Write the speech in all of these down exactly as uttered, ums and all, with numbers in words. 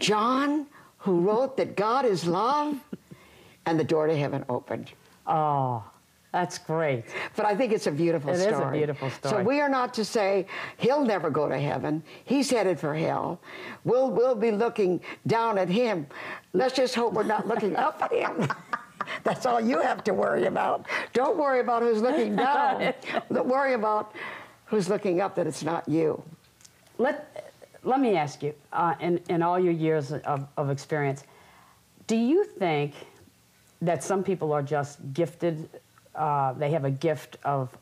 John, who wrote that God is love, and the door to heaven opened. Oh, that's great. But I think it's a beautiful it story. It is a beautiful story. So we are not to say, he'll never go to heaven. He's headed for hell. We'll, we'll be looking down at him. Let's just hope we're not looking up at him. That's all you have to worry about. Don't worry about who's looking down. Worry about who's looking up, that it's not you. Let, let me ask you, uh, in, in all your years of, of experience, do you think that some people are just gifted, uh, they have a gift of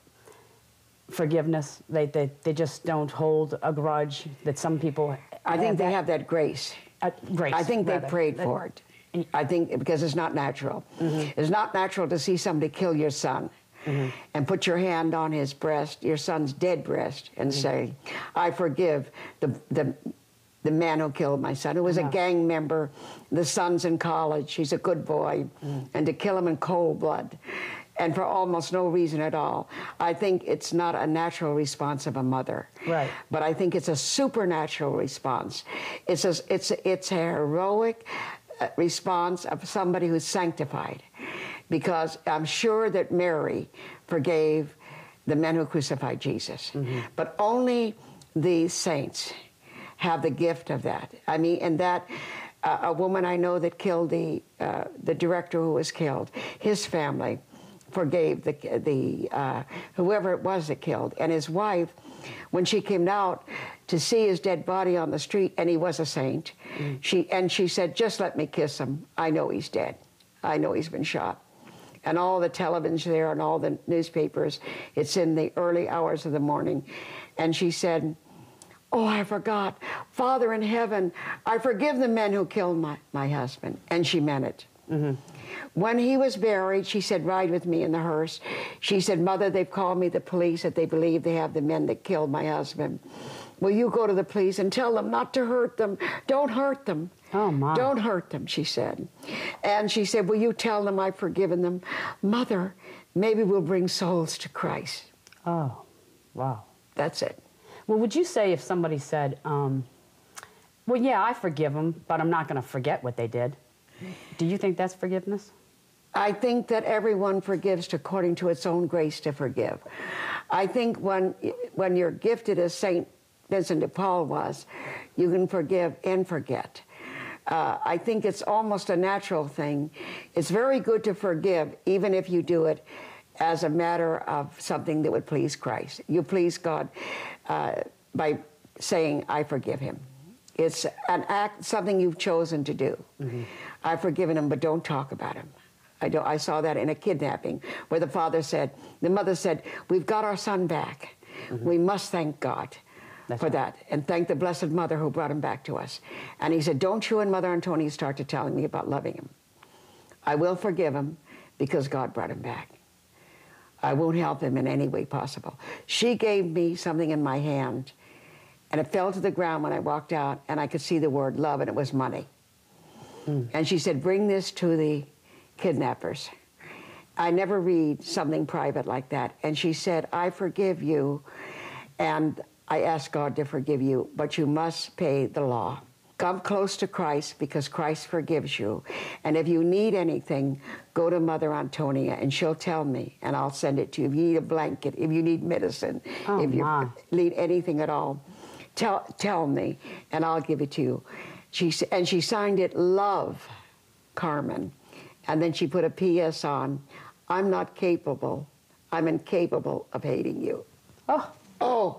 forgiveness, they, they, they just don't hold a grudge, that some people... I think they that? have that grace. Uh, grace, I think they rather. prayed that, for it. I think because it's not natural. Mm-hmm. It's not natural to see somebody kill your son mm-hmm. and put your hand on his breast, your son's dead breast, and mm-hmm. say, I forgive the, the, the man who killed my son, who was yeah. a gang member. The son's in college. He's a good boy. Mm-hmm. And to kill him in cold blood, and for almost no reason at all. I think it's not a natural response of a mother. Right. But I think it's a supernatural response. It's a, it's a, it's a heroic response of somebody who's sanctified, because I'm sure that Mary forgave the men who crucified Jesus, mm-hmm. but only the saints have the gift of that. I mean, and that uh, a woman I know that killed the uh, the director who was killed, his family forgave the the uh, whoever it was that killed, and his wife, when she came out to see his dead body on the street, and he was a saint, mm. she and she said, just let me kiss him. I know he's dead. I know he's been shot. And all the television there and all the newspapers, it's in the early hours of the morning. And she said, oh, I forgot. Father in heaven, I forgive the men who killed my, my husband. And she meant it. Mm-hmm. When he was buried, she said, ride with me in the hearse. She said, Mother, they've called me the police, that they believe they have the men that killed my husband. Will you go to the police and tell them not to hurt them? Don't hurt them. Oh, my. Don't hurt them, she said. And she said, will you tell them I've forgiven them? Mother, maybe we'll bring souls to Christ. Oh, wow. That's it. Well, would you say if somebody said, um, well, yeah, I forgive them, but I'm not going to forget what they did. Do you think that's forgiveness? I think that everyone forgives according to its own grace to forgive. I think when, when you're gifted as Saint Vincent de Paul was, you can forgive and forget. Uh, I think it's almost a natural thing. It's very good to forgive, even if you do it as a matter of something that would please Christ. You please God uh, by saying, I forgive him. It's an act, something you've chosen to do. Mm-hmm. I've forgiven him, but don't talk about him. I, don't, I saw that in a kidnapping where the father said, the mother said, we've got our son back. Mm-hmm. We must thank God That's for right. that, and thank the Blessed Mother who brought him back to us. And he said, don't you and Mother Antonia start to telling me about loving him. I will forgive him because God brought him back. I won't help him in any way possible. She gave me something in my hand, and it fell to the ground when I walked out, and I could see the word love, and it was money. Mm. And she said, bring this to the kidnappers. I never read something private like that. And she said, I forgive you, and I ask God to forgive you, but you must pay the law. Come close to Christ because Christ forgives you. And if you need anything, go to Mother Antonia, and she'll tell me, and I'll send it to you. If you need a blanket, if you need medicine, oh, if you my. need anything at all, tell, tell me, and I'll give it to you. She, and she signed it, Love, Carmen. And then she put a P S on, I'm not capable, I'm incapable of hating you. Oh. Oh.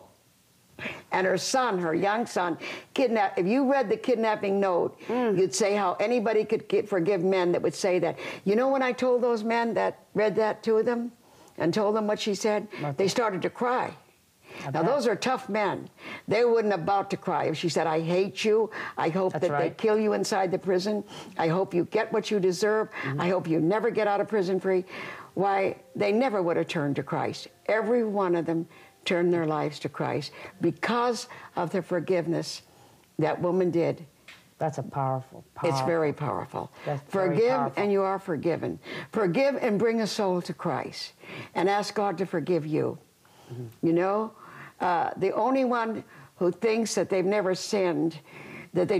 And her son, her young son, kidnapped. If you read the kidnapping note, mm. you'd say how anybody could get, forgive men that would say that. You know when I told those men that read that to them and told them what she said, okay. they started to cry. I now, bet. Those are tough men. They wouldn't about to cry if she said, I hate you. I hope That's that right. they kill you inside the prison. I hope you get what you deserve. Mm-hmm. I hope you never get out of prison free. Why, they never would have turned to Christ. Every one of them turned their lives to Christ because of the forgiveness that woman did. That's a powerful, powerful. It's very powerful. That's Forgive very powerful. and you are forgiven. Forgive and bring a soul to Christ and ask God to forgive you. Mm-hmm. You know, uh, the only one who thinks that they've never sinned, that they